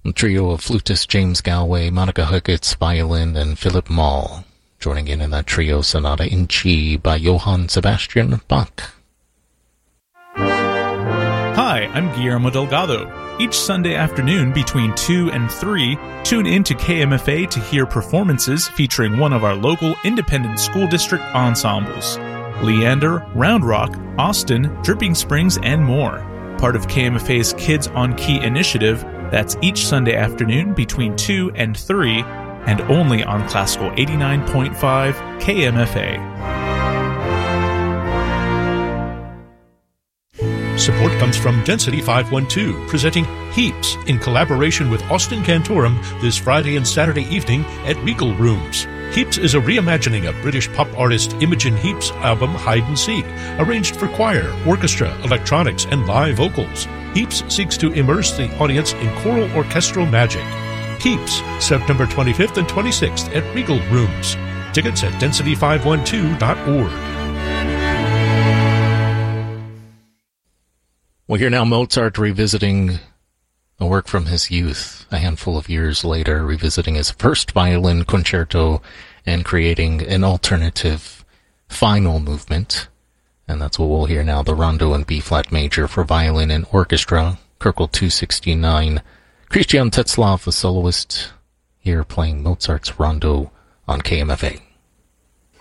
A trio of flutist James Galway, Monica Huggets, violin, and Philip Mall, joining in that trio sonata in G by Johann Sebastian Bach. Hi, I'm Guillermo Delgado. Each Sunday afternoon between 2 and 3, tune in to KMFA to hear performances featuring one of our local independent school district ensembles. Leander, Round Rock, Austin, Dripping Springs, and more. Part of KMFA's Kids on Key initiative, that's each Sunday afternoon between 2 and 3, and only on Classical 89.5 KMFA. Support comes from Density 512, presenting Heaps in collaboration with Austin Cantorum this Friday and Saturday evening at Regal Rooms. Heaps is a reimagining of British pop artist Imogen Heap's album Hide and Seek, arranged for choir, orchestra, electronics, and live vocals. Heaps seeks to immerse the audience in choral orchestral magic. Heaps, September 25th and 26th at Regal Rooms. Tickets at density512.org. We'll hear now Mozart revisiting a work from his youth, a handful of years later, revisiting his first violin concerto and creating an alternative final movement. And that's what we'll hear now, the Rondo in B-flat major for violin and orchestra, Köchel 269. Christian Tetzlaff, a soloist, here playing Mozart's Rondo on KMFA.